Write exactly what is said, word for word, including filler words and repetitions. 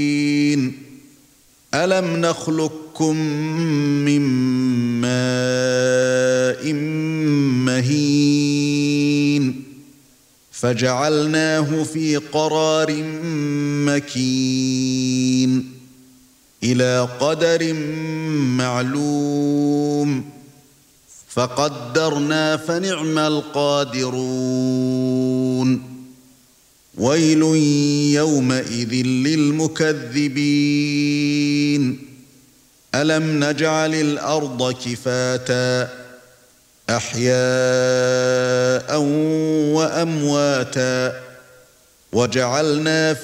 أَلَمْ نَخْلُقكُّم مِّن مَّاءٍ مَّهِينٍ فَجَعَلْنَاهُ فِي قَرَارٍ مَّكِينٍ إِلَى قَدَرٍ مَّعْلُومٍ فَقَدَّرْنَا فَنِعْمَ الْقَادِرُونَ وَيْلٌ يَوْمَئِذٍ لِّلْمُكَذِّبِينَ أَلَمْ نَجْعَلِ الْأَرْضَ كِفَاتًا أَحْيَاءً وَأَمْوَاتًا وَجَعَلْنَا